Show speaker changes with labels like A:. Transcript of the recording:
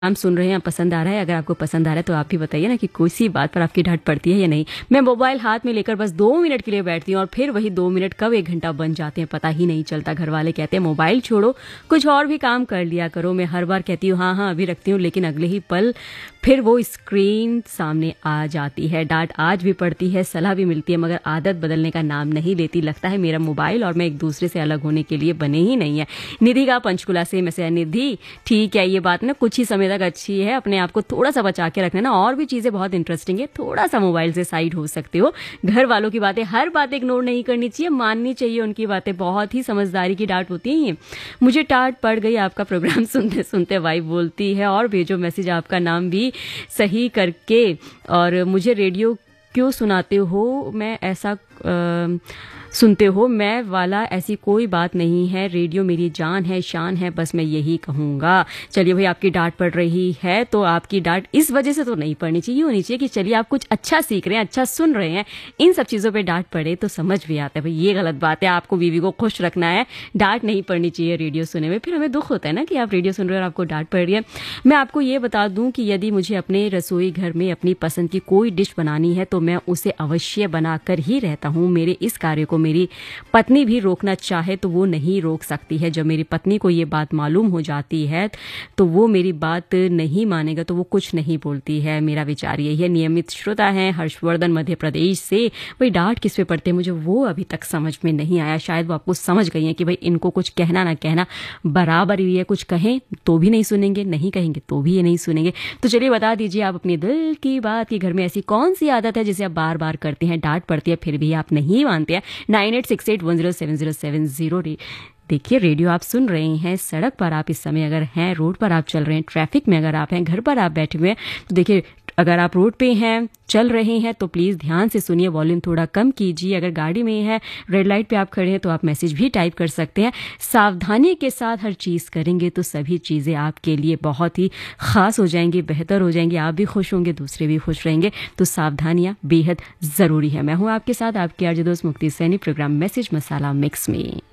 A: हम सुन रहे हैं, पसंद आ रहा है। अगर आपको पसंद आ रहा है तो आप भी बताइए ना कि कोई सी बात पर आपकी डांट पड़ती है या नहीं। मैं मोबाइल हाथ में लेकर बस 2 मिनट के लिए बैठती हूँ और फिर वही 2 मिनट कब 1 घंटा बन जाते हैं पता ही नहीं चलता। घर वाले कहते हैं मोबाइल छोड़ो, कुछ और भी काम कर लिया करो। मैं हर बार कहती हूँ हाँ हाँ अभी रखती हूँ, लेकिन अगले ही पल फिर वो स्क्रीन सामने आ जाती है। डांट आज भी पड़ती है, सलाह भी मिलती है, मगर आदत बदलने का नाम नहीं लेती। लगता है मेरा मोबाइल और मैं एक दूसरे से अलग होने के लिए बने ही नहीं है। निधि का पंचकुला से मैसेज। निधि ठीक है, ये बात ना कुछ ही समय तक अच्छी है, अपने आप को थोड़ा सा बचा के रखना ना। और भी चीजें बहुत इंटरेस्टिंग है, थोड़ा सा मोबाइल से साइड हो सकते हो। घर वालों की बातें, हर बात इग्नोर नहीं करनी चाहिए, माननी चाहिए उनकी बातें। बहुत ही समझदारी की डांट होती है ये। मुझे डांट पड़ गई आपका प्रोग्राम सुनते सुनते, वाइफ बोलती है। और भेजो मैसेज, आपका नाम भी सही करके। और मुझे रेडियो क्यों सुनाते हो, मैं ऐसा सुनते हो मैं वाला, ऐसी कोई बात नहीं है। रेडियो मेरी जान है, शान है, बस मैं यही कहूँगा। चलिए भाई, आपकी डांट पड़ रही है तो आपकी डांट इस वजह से तो नहीं पड़नी चाहिए। होनी चाहिए कि चलिए आप कुछ अच्छा सीख रहे हैं, अच्छा सुन रहे हैं। इन सब चीज़ों पे डांट पड़े तो समझ भी आता है भाई ये गलत बात है, आपको बीवी को खुश रखना है, डांट नहीं पड़नी चाहिए रेडियो सुने में। फिर हमें दुख होता है ना कि आप रेडियो सुन रहे हो और आपको डांट पड़ रही है। मैं आपको ये बता दूं कि यदि मुझे अपने रसोई घर में अपनी पसंद की कोई डिश बनानी है तो मैं उसे अवश्य बनाकर ही रहता हूँ। मेरे इस कार्य को मेरी पत्नी भी रोकना चाहे तो वो नहीं रोक सकती है। जब मेरी पत्नी को ये बात मालूम हो जाती है तो वो मेरी बात नहीं मानेगा तो वो कुछ नहीं बोलती है। मेरा विचार यही है। नियमित श्रोता है हर्षवर्धन मध्य प्रदेश से। भाई डांट किस पे पड़ते हैं मुझे वो अभी तक समझ में नहीं आया। शायद वो आपको समझ गई हैं कि भाई इनको कुछ कहना ना कहना बराबर ही है। कुछ कहें तो भी नहीं सुनेंगे, नहीं कहेंगे तो भी ये नहीं सुनेंगे। तो चलिए बता दीजिए आप अपने दिल की बात कि घर में ऐसी कौन सी आदत है जिसे आप बार बार करते हैं, डांट पड़ती है फिर भी आप नहीं मानते हैं। 9868107070। देखिए रेडियो आप सुन रहे हैं, सड़क पर आप इस समय अगर हैं, रोड पर आप चल रहे हैं, ट्रैफिक में अगर आप हैं, घर पर आप बैठे हुए हैं, तो देखिए अगर आप रोड पे हैं, चल रहे हैं तो प्लीज़ ध्यान से सुनिए, वॉल्यूम थोड़ा कम कीजिए। अगर गाड़ी में है, रेड लाइट पे आप खड़े हैं तो आप मैसेज भी टाइप कर सकते हैं। सावधानी के साथ हर चीज़ करेंगे तो सभी चीज़ें आपके लिए बहुत ही ख़ास हो जाएंगी, बेहतर हो जाएंगी। आप भी खुश होंगे, दूसरे भी खुश रहेंगे। तो सावधानियाँ बेहद ज़रूरी है। मैं हूँ आपके साथ, आपकी आरजे दोस्त मुक्ति सैनी, प्रोग्राम मैसेज मसाला मिक्स में।